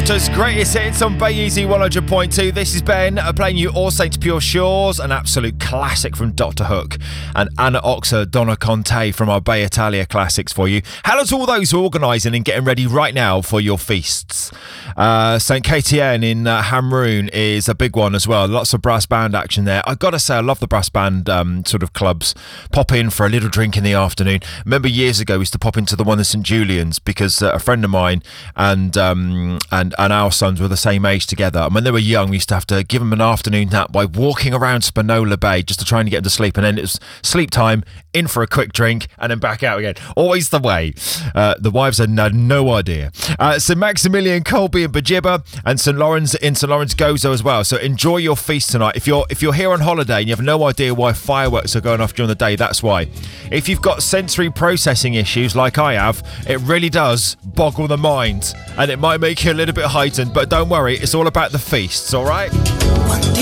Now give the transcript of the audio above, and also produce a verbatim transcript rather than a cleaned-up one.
Walters, greatest hits on Bay Easy one hundred point two. This is Ben uh, playing you All Saints Pure Shores, an absolute classic from Doctor Hook, and Anna Oxa, Donna Conte from our Bay Italia classics for you. Hello to all those who are organising and getting ready right now for your feasts. Uh, Saint Katien in uh, Hamroon is a big one as well. Lots of brass band action there. I've got to say, I love the brass band um, sort of clubs. Pop in for a little drink in the afternoon. Remember years ago, we used to pop into the one in St Julian's because uh, a friend of mine and um, and and our sons were the same age together, and when they were young we used to have to give them an afternoon nap by walking around Spinola Bay just to try and get them to sleep, and then it was sleep time, in for a quick drink and then back out again. Always the way. Uh, the wives had no, no idea. uh, St Maximilian, Colby and Bajibba, and St Lawrence in St Lawrence Gozo as well. So enjoy your feast tonight. If you're if you're here on holiday and you have no idea why fireworks are going off during the day, that's why. If you've got sensory processing issues like I have, it really does boggle the mind and it might make you a little bit heightened, but don't worry, it's all about the feasts, all right?